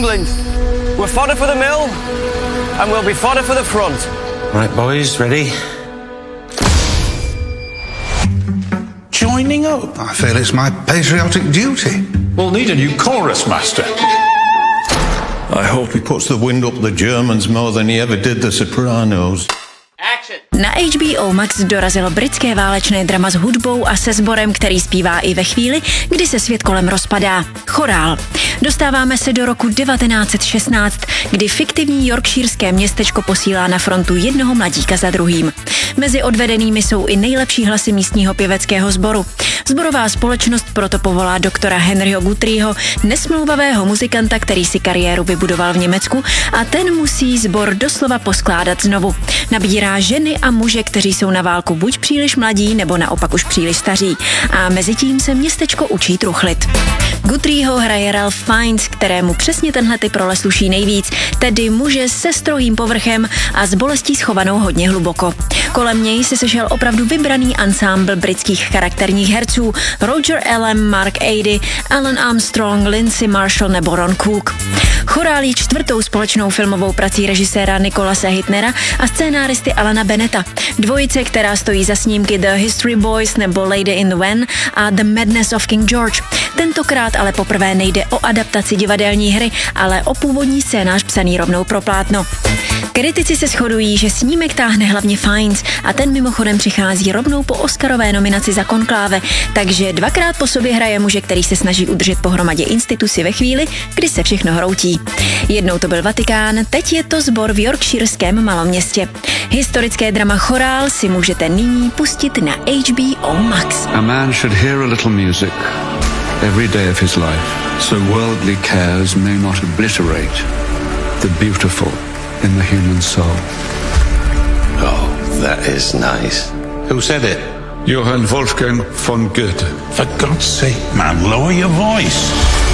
England. We're fodder for the mill, and we'll be fodder for the front. Right, boys, ready? Joining up. I feel it's my patriotic duty. We'll need a new chorus master. I hope he puts the wind up the Germans more than he ever did the Sopranos. Na HBO Max dorazilo britské válečné drama s hudbou a se sborem, který zpívá i ve chvíli, kdy se svět kolem rozpadá. Chorál. Dostáváme se do roku 1916, kdy fiktivní yorkshirské městečko posílá na frontu jednoho mladíka za druhým. Mezi odvedenými jsou i nejlepší hlasy místního pěveckého sboru. Sborová společnost proto povolá doktora Henryho Guthrieho, nesmlouvavého muzikanta, který si kariéru vybudoval v Německu, a ten musí sbor doslova poskládat znovu. Nabírá ženy a muže, kteří jsou na válku buď příliš mladí, nebo naopak už příliš staří. A mezitím se městečko učí truchlit. Guthrieho hraje Ralph Fiennes, kterému přesně tenhle typ role sluší nejvíc, tedy muže se strohým povrchem a s bolestí schovanou hodně hluboko. Kolem něj se sešel opravdu vybraný ansámbl britských charakterních herců: Roger Allam, Mark Aidy, Alan Armstrong, Lindsay Marshall nebo Ron Cook. Chorál je čtvrtou společnou filmovou prací režiséra Nicholase Hytnera a scénáristy Alana Bennetta. Dvojice, která stojí za snímky The History Boys nebo Lady in the Van a The Madness of King George. Tentokrát ale poprvé nejde o adaptaci divadelní hry, ale o původní scénář psaný rovnou pro plátno. Kritici se shodují, že snímek táhne hlavně Fiennes a ten mimochodem přichází rovnou po Oscarové nominaci za Konkláve, takže dvakrát po sobě hraje muže, který se snaží udržet pohromadě instituci ve chvíli, kdy se všechno hroutí. Jednou to byl Vatikán, teď je to sbor v yorkshirském maloměstě. Historické drama Chorál si můžete nyní pustit na HBO Max. A man should hear a little music every day of his life, so worldly cares may not obliterate the beautiful in the human soul. Oh, that is nice. Who said it? Johann Wolfgang von Goethe. For God's sake, man, lower your voice.